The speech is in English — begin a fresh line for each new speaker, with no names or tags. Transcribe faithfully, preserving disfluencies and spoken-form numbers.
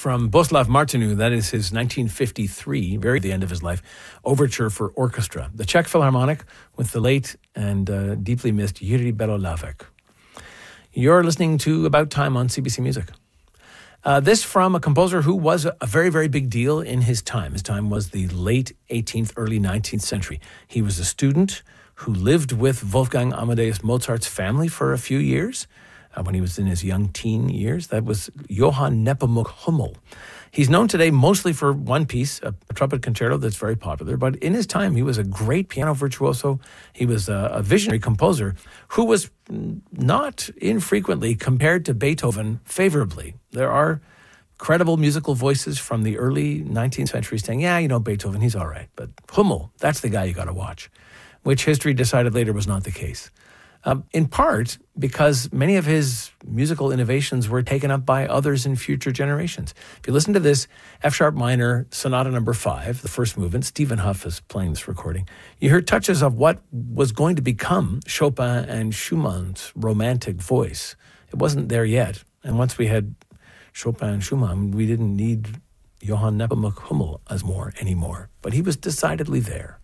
from Boslav Martinu. That is his nineteen fifty-three, very the end of his life, overture for orchestra. The Czech Philharmonic with the late and uh, deeply missed Jiří Belohlávek. You're listening to About Time on C B C Music. Uh, this from a composer who was a, a very, very big deal in his time. His time was the late eighteenth, early nineteenth century. He was a student who lived with Wolfgang Amadeus Mozart's family for a few years. Uh, when he was in his young teen years. That was Johann Nepomuk Hummel. He's known today mostly for one piece, a, a trumpet concerto that's very popular, but in his time he was a great piano virtuoso. He was a, a visionary composer who was not infrequently compared to Beethoven favorably. There are credible musical voices from the early nineteenth century saying, yeah, you know, Beethoven, he's all right, but Hummel, that's the guy you got to watch, which history decided later was not the case. Um, in part because many of his musical innovations were taken up by others in future generations. If you listen to this F-sharp minor sonata number five, the first movement, Stephen Huff is playing this recording, you hear touches of what was going to become Chopin and Schumann's romantic voice. It wasn't there yet. And once we had Chopin and Schumann, we didn't need Johann Nepomuk Hummel as more anymore. But he was decidedly there.